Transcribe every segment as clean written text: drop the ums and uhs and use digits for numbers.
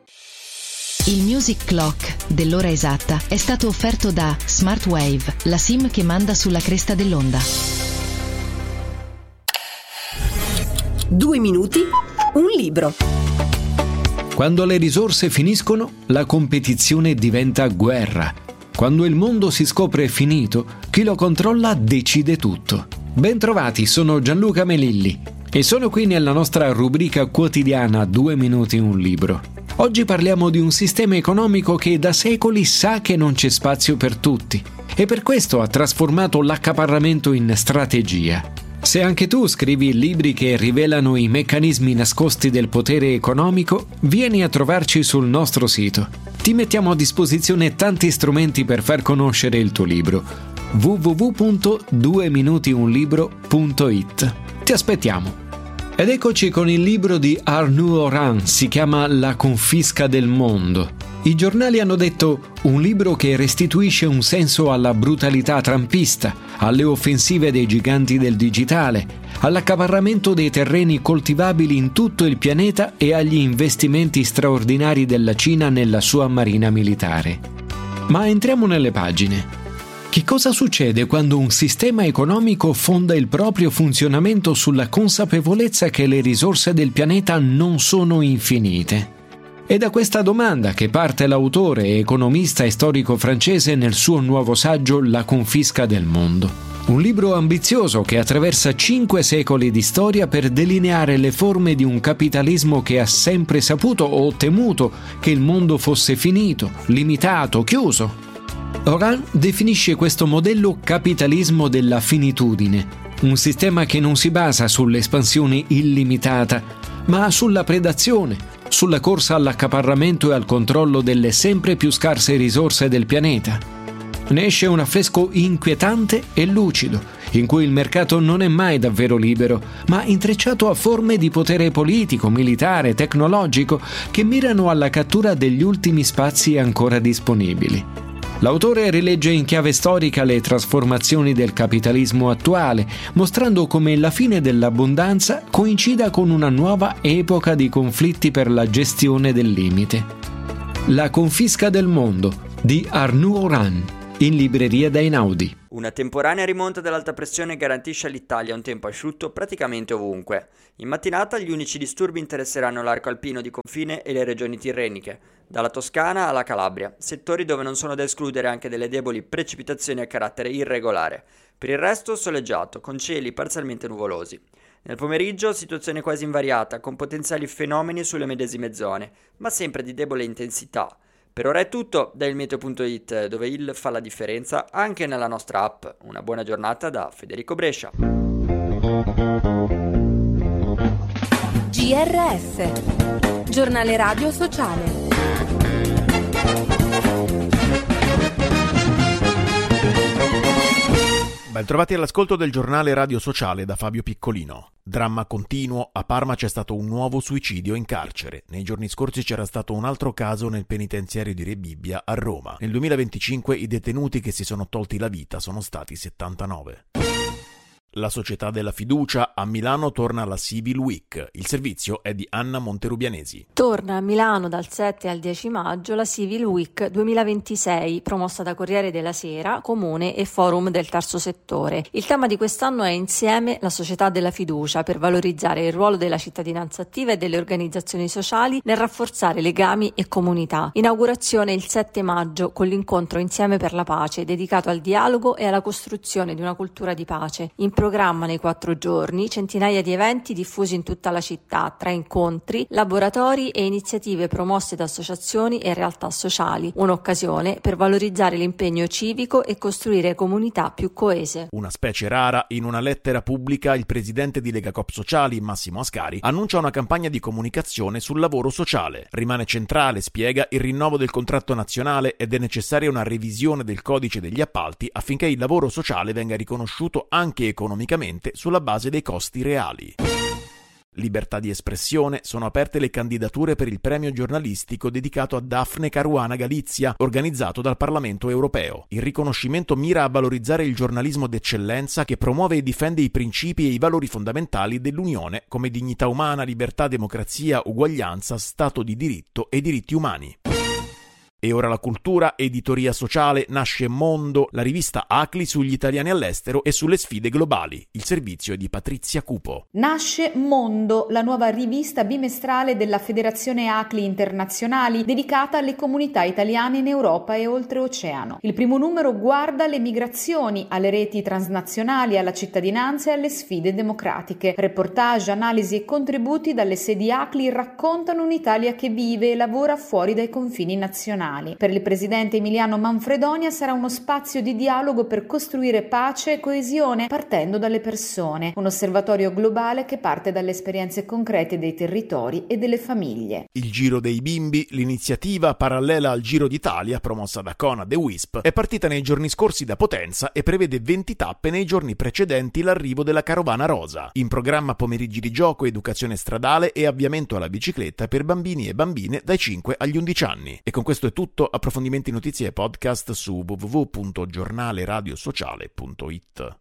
Il Music Clock dell'ora esatta è stato offerto da Smartwave, la SIM che manda sulla cresta dell'onda. 2 minuti, un libro. Quando le risorse finiscono, la competizione diventa guerra. Quando il mondo si scopre finito, chi lo controlla decide tutto. Bentrovati, sono Gianluca Melilli e sono qui nella nostra rubrica quotidiana 2 minuti, un libro. Oggi parliamo di un sistema economico che da secoli sa che non c'è spazio per tutti e per questo ha trasformato l'accaparramento in strategia. Se anche tu scrivi libri che rivelano i meccanismi nascosti del potere economico, vieni a trovarci sul nostro sito. Ti mettiamo a disposizione tanti strumenti per far conoscere il tuo libro. www.dueminutiunlibro.it. Ti aspettiamo. Ed eccoci con il libro di Arnaud Oran, si chiama La confisca del mondo. I giornali hanno detto un libro che restituisce un senso alla brutalità trumpista, alle offensive dei giganti del digitale, all'accaparramento dei terreni coltivabili in tutto il pianeta e agli investimenti straordinari della Cina nella sua marina militare. Ma entriamo nelle pagine. Che cosa succede quando un sistema economico fonda il proprio funzionamento sulla consapevolezza che le risorse del pianeta non sono infinite? È da questa domanda che parte l'autore, economista e storico francese nel suo nuovo saggio La confisca del mondo. Un libro ambizioso che attraversa 5 secoli di storia per delineare le forme di un capitalismo che ha sempre saputo o temuto che il mondo fosse finito, limitato, chiuso. Oran definisce questo modello capitalismo della finitudine, un sistema che non si basa sull'espansione illimitata, ma sulla predazione, sulla corsa all'accaparramento e al controllo delle sempre più scarse risorse del pianeta. Ne esce un affresco inquietante e lucido, in cui il mercato non è mai davvero libero, ma intrecciato a forme di potere politico, militare, tecnologico, che mirano alla cattura degli ultimi spazi ancora disponibili. L'autore rilegge in chiave storica le trasformazioni del capitalismo attuale, mostrando come la fine dell'abbondanza coincida con una nuova epoca di conflitti per la gestione del limite. La confisca del mondo di Arnaud Oran, in libreria da Einaudi. Una temporanea rimonta dell'alta pressione garantisce all'Italia un tempo asciutto praticamente ovunque. In mattinata gli unici disturbi interesseranno l'arco alpino di confine e le regioni tirreniche, dalla Toscana alla Calabria, settori dove non sono da escludere anche delle deboli precipitazioni a carattere irregolare. Per il resto soleggiato, con cieli parzialmente nuvolosi. Nel pomeriggio situazione quasi invariata, con potenziali fenomeni sulle medesime zone, ma sempre di debole intensità. Per ora è tutto da ilmeteo.it, dove il fa la differenza anche nella nostra app. Una buona giornata da Federico Brescia. GRS, giornale radio sociale. Bentrovati all'ascolto del giornale radio sociale da Fabio Piccolino. Dramma continuo, a Parma c'è stato un nuovo suicidio in carcere. Nei giorni scorsi c'era stato un altro caso nel penitenziario di Rebibbia a Roma. Nel 2025 i detenuti che si sono tolti la vita sono stati 79. La Società della Fiducia a Milano torna alla Civil Week. Il servizio è di Anna Monterubianesi. Torna a Milano dal 7 al 10 maggio la Civil Week 2026, promossa da Corriere della Sera, Comune e Forum del Terzo Settore. Il tema di quest'anno è Insieme la Società della Fiducia, per valorizzare il ruolo della cittadinanza attiva e delle organizzazioni sociali nel rafforzare legami e comunità. Inaugurazione il 7 maggio con l'incontro Insieme per la Pace, dedicato al dialogo e alla costruzione di una cultura di pace. In programma nei 4 giorni centinaia di eventi diffusi in tutta la città, tra incontri, laboratori e iniziative promosse da associazioni e realtà sociali. Un'occasione per valorizzare l'impegno civico e costruire comunità più coese. Una specie rara, in una lettera pubblica il presidente di Legacoop Sociali, Massimo Ascari, annuncia una campagna di comunicazione sul lavoro sociale. Rimane centrale, spiega, il rinnovo del contratto nazionale ed è necessaria una revisione del codice degli appalti affinché il lavoro sociale venga riconosciuto anche economicamente sulla base dei costi reali. Libertà di espressione, sono aperte le candidature per il premio giornalistico dedicato a Daphne Caruana Galizia, organizzato dal Parlamento europeo. Il riconoscimento mira a valorizzare il giornalismo d'eccellenza che promuove e difende i principi e i valori fondamentali dell'Unione come dignità umana, libertà, democrazia, uguaglianza, Stato di diritto e diritti umani. E ora la cultura, editoria sociale, nasce Mondo, la rivista ACLI sugli italiani all'estero e sulle sfide globali. Il servizio è di Patrizia Cupo. Nasce Mondo, la nuova rivista bimestrale della Federazione ACLI Internazionali dedicata alle comunità italiane in Europa e oltreoceano. Il primo numero guarda alle migrazioni, alle reti transnazionali, alla cittadinanza e alle sfide democratiche. Reportage, analisi e contributi dalle sedi ACLI raccontano un'Italia che vive e lavora fuori dai confini nazionali. Per il presidente Emiliano Manfredonia sarà uno spazio di dialogo per costruire pace e coesione partendo dalle persone, un osservatorio globale che parte dalle esperienze concrete dei territori e delle famiglie. Il Giro dei Bimbi, l'iniziativa parallela al Giro d'Italia promossa da Conad e WISP, è partita nei giorni scorsi da Potenza e prevede 20 tappe nei giorni precedenti l'arrivo della Carovana Rosa. In programma pomeriggi di gioco, educazione stradale e avviamento alla bicicletta per bambini e bambine dai 5 agli 11 anni. E con questo è tutto. Approfondimenti, notizie e podcast su www.giornaleradiosociale.it.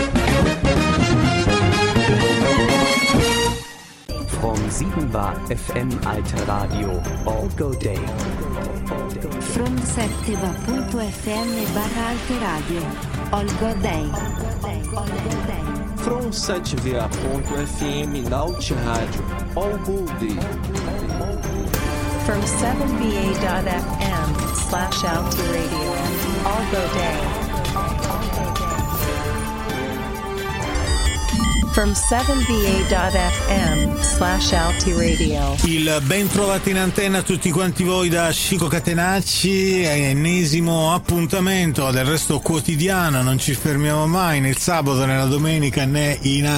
From 7 Bar FM Alter Radio, all go day. From 7va.fm barra Alter Radio, all go day. From 7va.fm Alter Radio, all go day. From 7va.fm/AlterRadio, all go day. From 7va.fm/AlterRadio. Il ben trovati in antenna a tutti quanti voi da Chico Catenacci, ennesimo appuntamento del Resto Quotidiano, non ci fermiamo mai né il sabato né la domenica né in